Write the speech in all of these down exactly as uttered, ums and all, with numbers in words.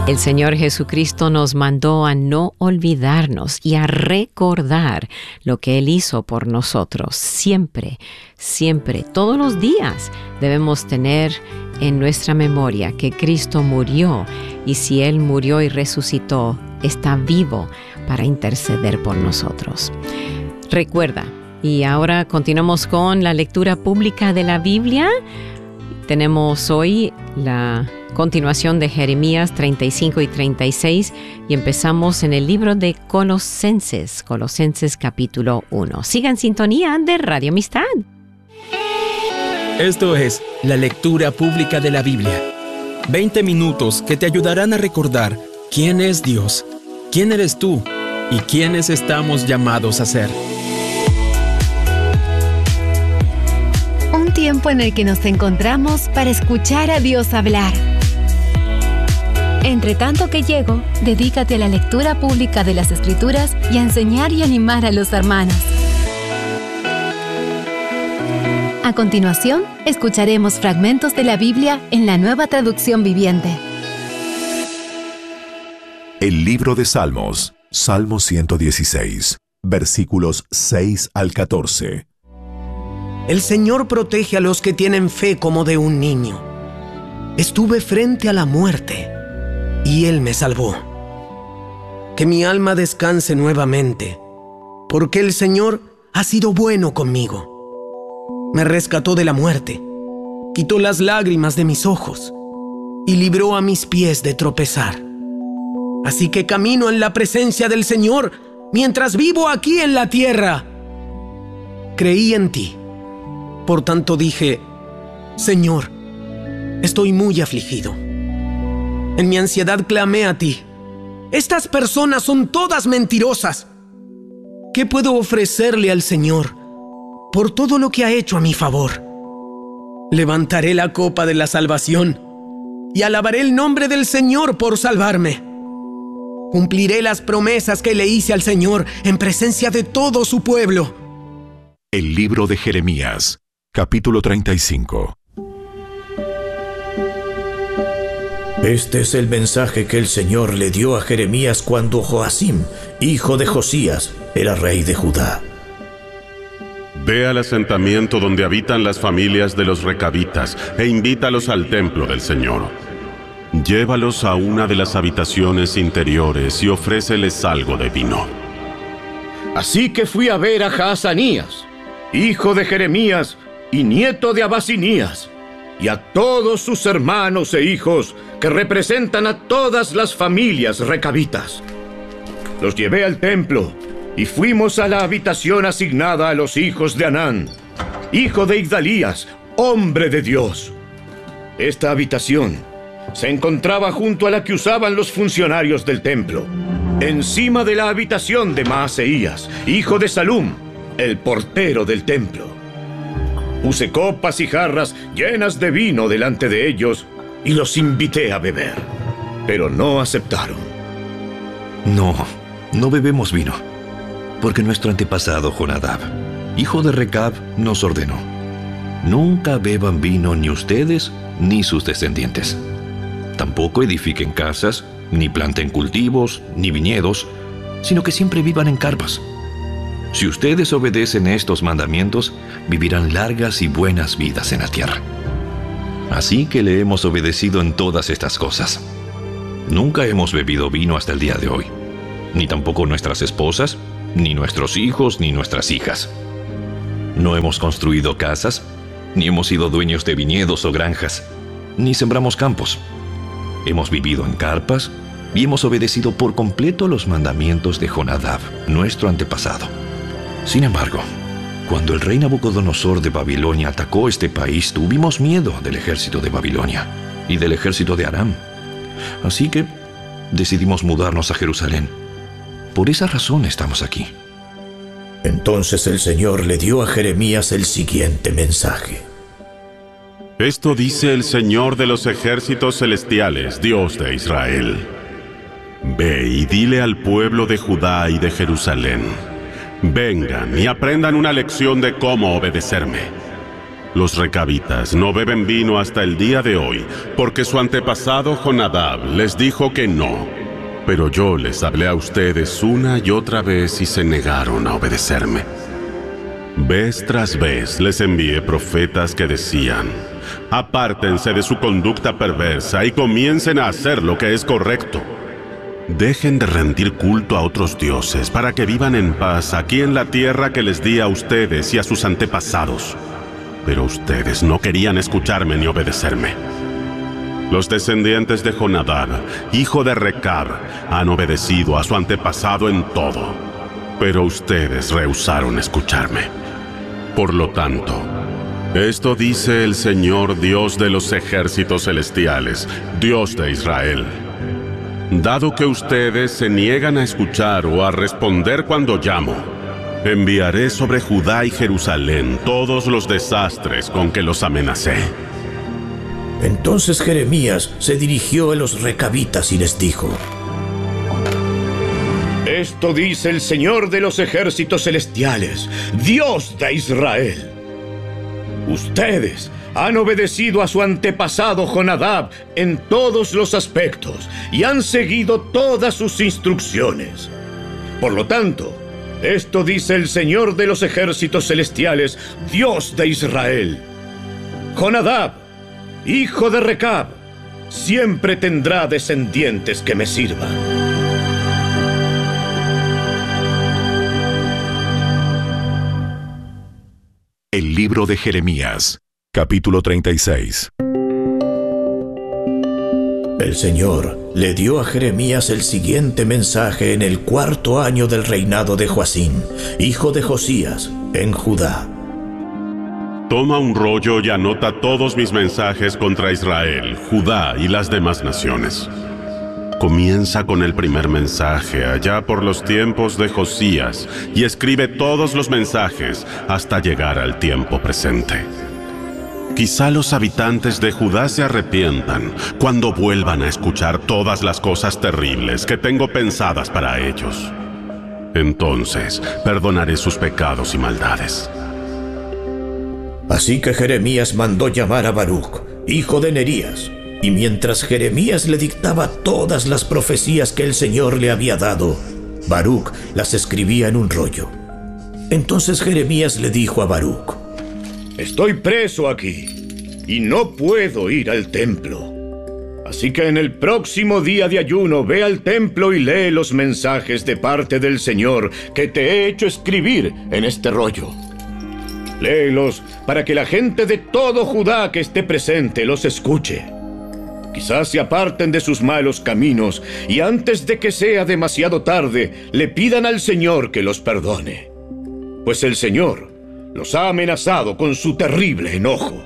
El Señor Jesucristo nos mandó a no olvidarnos y a recordar lo que Él hizo por nosotros. Siempre, siempre, todos los días debemos tener en nuestra memoria que Cristo murió, y si Él murió y resucitó, está vivo para interceder por nosotros. Recuerda, y ahora continuamos con la lectura pública de la Biblia. Tenemos hoy la continuación de Jeremías treinta y cinco y treinta y seis y empezamos en el libro de Colosenses, Colosenses capítulo uno. Sigan en sintonía de Radio Amistad. Esto es la lectura pública de la Biblia. veinte minutos que te ayudarán a recordar quién es Dios, quién eres tú y quiénes estamos llamados a ser. Un tiempo en el que nos encontramos para escuchar a Dios hablar. Entre tanto que llego, dedícate a la lectura pública de las Escrituras y a enseñar y animar a los hermanos. A continuación, escucharemos fragmentos de la Biblia en la Nueva Traducción Viviente. El libro de Salmos, Salmo ciento dieciséis, versículos seis al catorce. El Señor protege a los que tienen fe como de un niño. Estuve frente a la muerte, y Él me salvó. Que mi alma descanse nuevamente, porque el Señor ha sido bueno conmigo. Me rescató de la muerte, quitó las lágrimas de mis ojos, y libró a mis pies de tropezar. Así que camino en la presencia del Señor, mientras vivo aquí en la tierra. Creí en ti. Por tanto dije, Señor, estoy muy afligido. En mi ansiedad clamé a ti. Estas personas son todas mentirosas. ¿Qué puedo ofrecerle al Señor por todo lo que ha hecho a mi favor? Levantaré la copa de la salvación y alabaré el nombre del Señor por salvarme. Cumpliré las promesas que le hice al Señor en presencia de todo su pueblo. El libro de Jeremías, capítulo treinta y cinco. Este es el mensaje que el Señor le dio a Jeremías cuando Joacim, hijo de Josías, era rey de Judá. Ve al asentamiento donde habitan las familias de los recabitas e invítalos al templo del Señor. Llévalos a una de las habitaciones interiores y ofréceles algo de vino. Así que fui a ver a Jaazanías, hijo de Jeremías y nieto de Abasinías, y a todos sus hermanos e hijos que representan a todas las familias recabitas. Los llevé al templo y fuimos a la habitación asignada a los hijos de Anán, hijo de Igdalías, hombre de Dios. Esta habitación se encontraba junto a la que usaban los funcionarios del templo, encima de la habitación de Maaseías, hijo de Salum, el portero del templo. Puse copas y jarras llenas de vino delante de ellos y los invité a beber, pero no aceptaron. No, no bebemos vino, porque nuestro antepasado Jonadab, hijo de Recab, nos ordenó: nunca beban vino ni ustedes ni sus descendientes. Tampoco edifiquen casas, ni planten cultivos, ni viñedos, sino que siempre vivan en carpas. Si ustedes obedecen estos mandamientos, vivirán largas y buenas vidas en la tierra. Así que le hemos obedecido en todas estas cosas. Nunca hemos bebido vino hasta el día de hoy, ni tampoco nuestras esposas, ni nuestros hijos, ni nuestras hijas. No hemos construido casas, ni hemos sido dueños de viñedos o granjas, ni sembramos campos. Hemos vivido en carpas y hemos obedecido por completo los mandamientos de Jonadab, nuestro antepasado. Sin embargo, cuando el rey Nabucodonosor de Babilonia atacó este país, tuvimos miedo del ejército de Babilonia y del ejército de Aram. Así que decidimos mudarnos a Jerusalén. Por esa razón estamos aquí. Entonces el Señor le dio a Jeremías el siguiente mensaje. Esto dice el Señor de los ejércitos celestiales, Dios de Israel. Ve y dile al pueblo de Judá y de Jerusalén: vengan y aprendan una lección de cómo obedecerme. Los recabitas no beben vino hasta el día de hoy, porque su antepasado Jonadab les dijo que no. Pero yo les hablé a ustedes una y otra vez y se negaron a obedecerme. Vez tras vez les envié profetas que decían: apártense de su conducta perversa y comiencen a hacer lo que es correcto. Dejen de rendir culto a otros dioses para que vivan en paz aquí en la tierra que les di a ustedes y a sus antepasados. Pero ustedes no querían escucharme ni obedecerme. Los descendientes de Jonadab, hijo de Recab, han obedecido a su antepasado en todo, pero ustedes rehusaron escucharme. Por lo tanto, esto dice el Señor Dios de los ejércitos celestiales, Dios de Israel: dado que ustedes se niegan a escuchar o a responder cuando llamo, enviaré sobre Judá y Jerusalén todos los desastres con que los amenacé. Entonces Jeremías se dirigió a los recabitas y les dijo: Esto dice el Señor de los ejércitos celestiales, Dios de Israel. Ustedes han obedecido a su antepasado Jonadab en todos los aspectos y han seguido todas sus instrucciones. Por lo tanto, esto dice el Señor de los ejércitos celestiales, Dios de Israel: Jonadab, hijo de Recab, siempre tendrá descendientes que me sirvan. El libro de Jeremías, capítulo treinta y seis. El Señor le dio a Jeremías el siguiente mensaje en el cuarto año del reinado de Joacim, hijo de Josías, en Judá. Toma un rollo y anota todos mis mensajes contra Israel, Judá y las demás naciones. Comienza con el primer mensaje allá por los tiempos de Josías y escribe todos los mensajes hasta llegar al tiempo presente. Quizá los habitantes de Judá se arrepientan cuando vuelvan a escuchar todas las cosas terribles que tengo pensadas para ellos. Entonces perdonaré sus pecados y maldades. Así que Jeremías mandó llamar a Baruc, hijo de Nerías, y mientras Jeremías le dictaba todas las profecías que el Señor le había dado, Baruc las escribía en un rollo. Entonces Jeremías le dijo a Baruc: Estoy preso aquí y no puedo ir al templo. Así que en el próximo día de ayuno ve al templo y lee los mensajes de parte del Señor que te he hecho escribir en este rollo. Léelos para que la gente de todo Judá que esté presente los escuche. Quizás se aparten de sus malos caminos y antes de que sea demasiado tarde le pidan al Señor que los perdone. Pues el Señor los ha amenazado con su terrible enojo.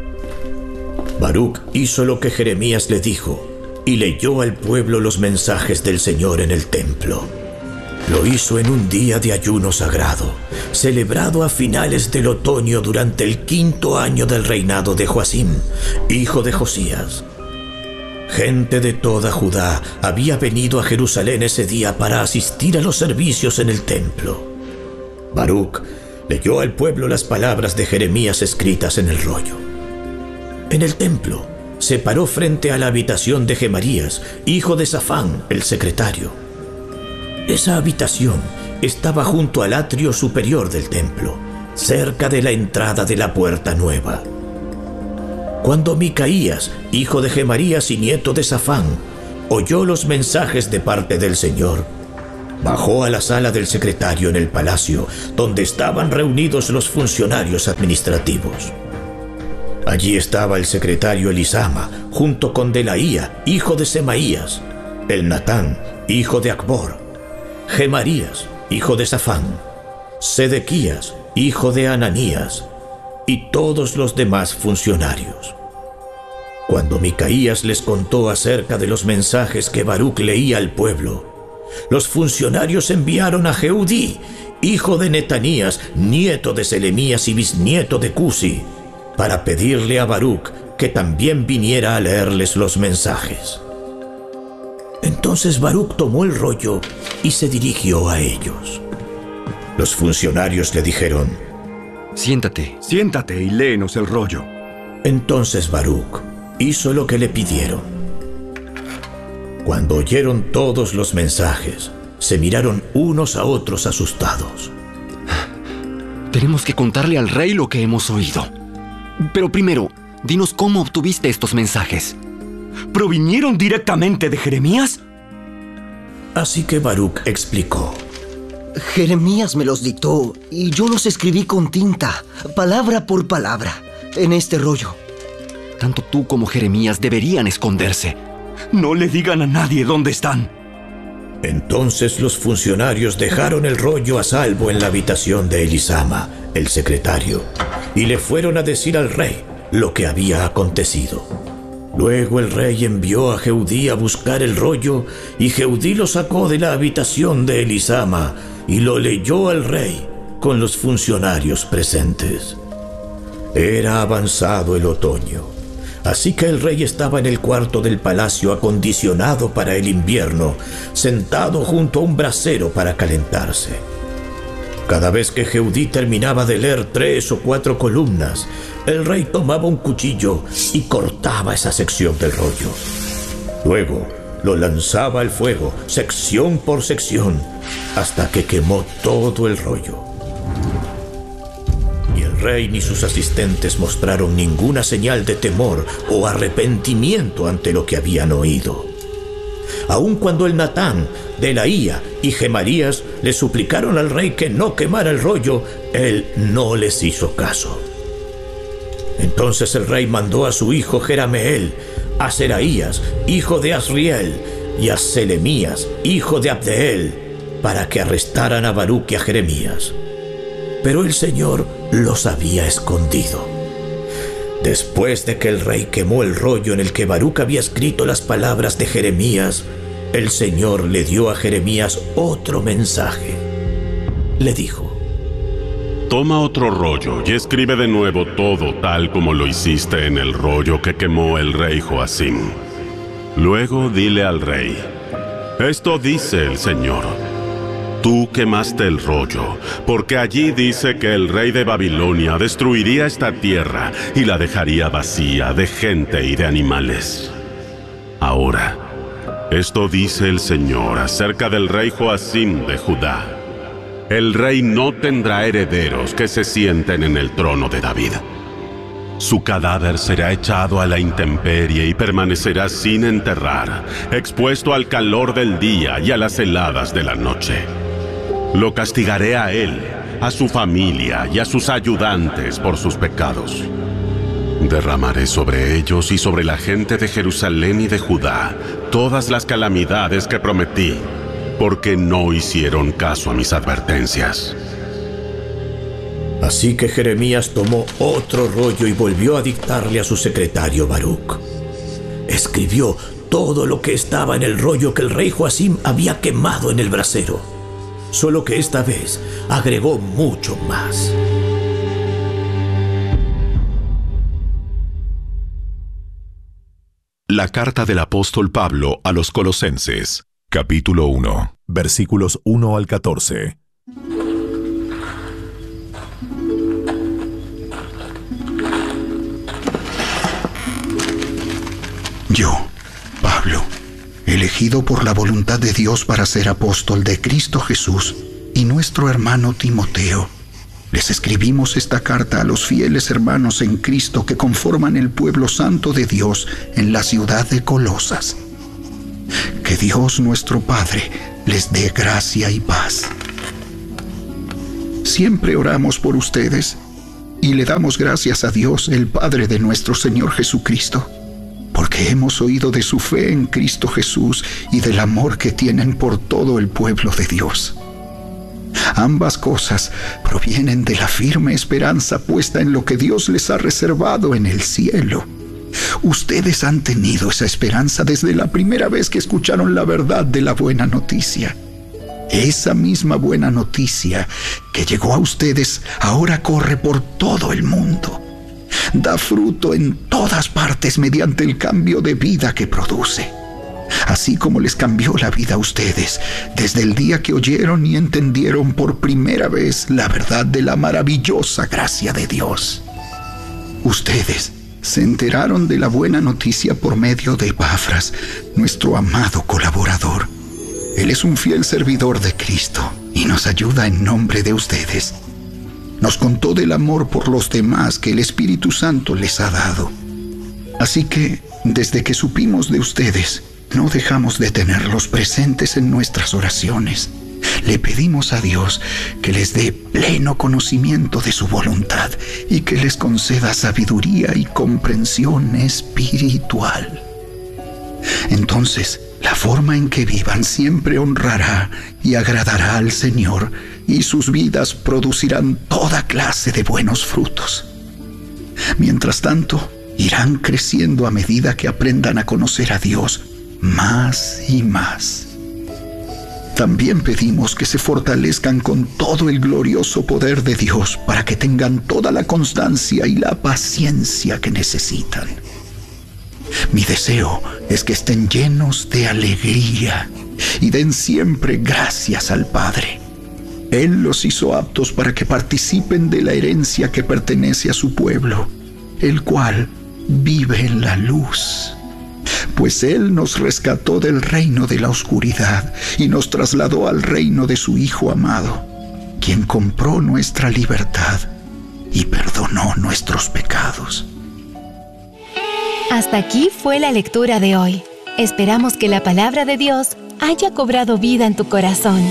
Baruc hizo lo que Jeremías le dijo y leyó al pueblo los mensajes del Señor en el templo. Lo hizo en un día de ayuno sagrado, celebrado a finales del otoño durante el quinto año del reinado de Joacim, hijo de Josías. Gente de toda Judá había venido a Jerusalén ese día para asistir a los servicios en el templo. Baruc leyó al pueblo las palabras de Jeremías escritas en el rollo. En el templo se paró frente a la habitación de Gemarías, hijo de Safán, el secretario. Esa habitación estaba junto al atrio superior del templo, cerca de la entrada de la puerta nueva. Cuando Micaías, hijo de Gemarías y nieto de Safán, oyó los mensajes de parte del Señor, bajó a la sala del secretario en el palacio, donde estaban reunidos los funcionarios administrativos. Allí estaba el secretario Elisama, junto con Delaía, hijo de Semaías, Elnatán, hijo de Acbor, Gemarías, hijo de Safán, Sedequías, hijo de Ananías, y todos los demás funcionarios. Cuando Micaías les contó acerca de los mensajes que Baruc leía al pueblo, los funcionarios enviaron a Jehudí, hijo de Netanías, nieto de Selemías y bisnieto de Cusi, para pedirle a Baruc que también viniera a leerles los mensajes. Entonces Baruc tomó el rollo y se dirigió a ellos. Los funcionarios le dijeron: Siéntate. Siéntate y léenos el rollo. Entonces Baruc hizo lo que le pidieron. Cuando oyeron todos los mensajes, se miraron unos a otros asustados. Tenemos que contarle al rey lo que hemos oído. Pero primero, dinos cómo obtuviste estos mensajes. ¿Provinieron directamente de Jeremías? Así que Baruc explicó. Jeremías me los dictó y yo los escribí con tinta, palabra por palabra, en este rollo. Tanto tú como Jeremías deberían esconderse. No le digan a nadie dónde están. Entonces los funcionarios dejaron el rollo a salvo en la habitación de Elisama, el secretario, y le fueron a decir al rey lo que había acontecido. Luego el rey envió a Jehudí a buscar el rollo, y Jehudí lo sacó de la habitación de Elisama y lo leyó al rey con los funcionarios presentes. Era avanzado el otoño, así que el rey estaba en el cuarto del palacio acondicionado para el invierno, sentado junto a un brasero para calentarse. Cada vez que Jehudí terminaba de leer tres o cuatro columnas, el rey tomaba un cuchillo y cortaba esa sección del rollo. Luego lo lanzaba al fuego, sección por sección, hasta que quemó todo el rollo. Ni el rey ni sus asistentes mostraron ninguna señal de temor o arrepentimiento ante lo que habían oído. Aun cuando el Natán, Delaía y Gemarías le suplicaron al rey que no quemara el rollo, él no les hizo caso. Entonces el rey mandó a su hijo Jerameel, a Seraías, hijo de Asriel, y a Selemías, hijo de Abdeel, para que arrestaran a Baruc y a Jeremías. Pero el Señor los había escondido. Después de que el rey quemó el rollo en el que Baruc había escrito las palabras de Jeremías, el Señor le dio a Jeremías otro mensaje. Le dijo: Toma otro rollo y escribe de nuevo todo tal como lo hiciste en el rollo que quemó el rey Joacim. Luego dile al rey: Esto dice el Señor. Tú quemaste el rollo, porque allí dice que el rey de Babilonia destruiría esta tierra y la dejaría vacía de gente y de animales. Ahora, esto dice el Señor acerca del rey Joacim de Judá. El rey no tendrá herederos que se sienten en el trono de David. Su cadáver será echado a la intemperie y permanecerá sin enterrar, expuesto al calor del día y a las heladas de la noche. Lo castigaré a él, a su familia y a sus ayudantes por sus pecados. Derramaré sobre ellos y sobre la gente de Jerusalén y de Judá todas las calamidades que prometí, porque no hicieron caso a mis advertencias. Así que Jeremías tomó otro rollo y volvió a dictarle a su secretario Baruc. Escribió todo lo que estaba en el rollo que el rey Joacim había quemado en el brasero, solo que esta vez agregó mucho más. La carta del apóstol Pablo a los Colosenses, capítulo uno, versículos uno al catorce. Yo, Pablo, elegido por la voluntad de Dios para ser apóstol de Cristo Jesús, y nuestro hermano Timoteo, les escribimos esta carta a los fieles hermanos en Cristo que conforman el pueblo santo de Dios en la ciudad de Colosas. Que Dios nuestro Padre les dé gracia y paz. Siempre oramos por ustedes y le damos gracias a Dios, el Padre de nuestro Señor Jesucristo, porque hemos oído de su fe en Cristo Jesús y del amor que tienen por todo el pueblo de Dios. Ambas cosas provienen de la firme esperanza puesta en lo que Dios les ha reservado en el cielo. Ustedes han tenido esa esperanza desde la primera vez que escucharon la verdad de la buena noticia. Esa misma buena noticia que llegó a ustedes ahora corre por todo el mundo. Da fruto en todas partes mediante el cambio de vida que produce. así como les cambió la vida a ustedes desde el día que oyeron y entendieron por primera vez la verdad de la maravillosa gracia de Dios. Ustedes se enteraron de la buena noticia por medio de Epafras, nuestro amado colaborador. Él es un fiel servidor de Cristo y nos ayuda en nombre de ustedes. Nos contó del amor por los demás que el Espíritu Santo les ha dado. Así que, desde que supimos de ustedes, no dejamos de tenerlos presentes en nuestras oraciones. Le pedimos a Dios que les dé pleno conocimiento de su voluntad y que les conceda sabiduría y comprensión espiritual. Entonces, la forma en que vivan siempre honrará y agradará al Señor, y sus vidas producirán toda clase de buenos frutos. Mientras tanto, irán creciendo a medida que aprendan a conocer a Dios más y más. También pedimos que se fortalezcan con todo el glorioso poder de Dios para que tengan toda la constancia y la paciencia que necesitan. Mi deseo es que estén llenos de alegría y den siempre gracias al Padre. Él los hizo aptos para que participen de la herencia que pertenece a su pueblo, el cual vive en la luz. Pues Él nos rescató del reino de la oscuridad y nos trasladó al reino de su Hijo amado, quien compró nuestra libertad y perdonó nuestros pecados. Hasta aquí fue la lectura de hoy. Esperamos que la palabra de Dios haya cobrado vida en tu corazón.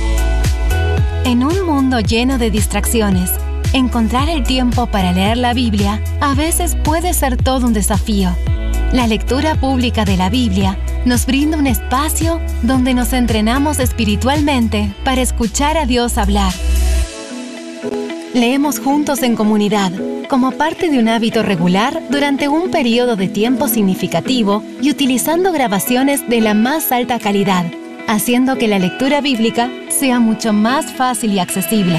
En un mundo lleno de distracciones, encontrar el tiempo para leer la Biblia a veces puede ser todo un desafío. La lectura pública de la Biblia nos brinda un espacio donde nos entrenamos espiritualmente para escuchar a Dios hablar. Leemos juntos en comunidad, como parte de un hábito regular durante un periodo de tiempo significativo y utilizando grabaciones de la más alta calidad, haciendo que la lectura bíblica sea mucho más fácil y accesible.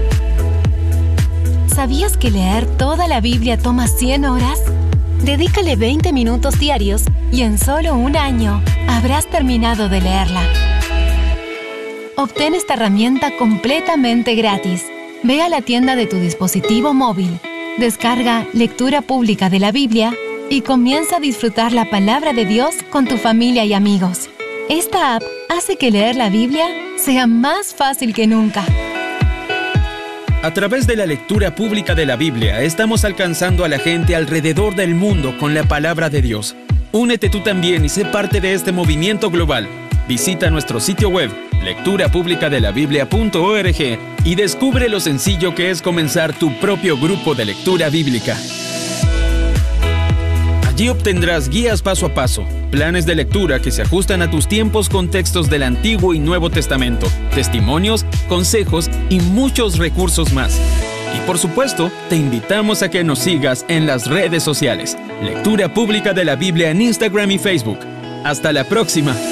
¿Sabías que leer toda la Biblia toma cien horas? Dedícale veinte minutos diarios y en solo un año habrás terminado de leerla. Obtén esta herramienta completamente gratis. Ve a la tienda de tu dispositivo móvil, descarga Lectura Pública de la Biblia y comienza a disfrutar la palabra de Dios con tu familia y amigos. Esta app hace que leer la Biblia sea más fácil que nunca. A través de la lectura pública de la Biblia, estamos alcanzando a la gente alrededor del mundo con la palabra de Dios. Únete tú también y sé parte de este movimiento global. Visita nuestro sitio web, lectura pública de la biblia punto org, y descubre lo sencillo que es comenzar tu propio grupo de lectura bíblica. Allí obtendrás guías paso a paso, planes de lectura que se ajustan a tus tiempos con textos del Antiguo y Nuevo Testamento, testimonios, consejos y muchos recursos más. Y por supuesto, te invitamos a que nos sigas en las redes sociales. Lectura Pública de la Biblia en Instagram y Facebook. ¡Hasta la próxima!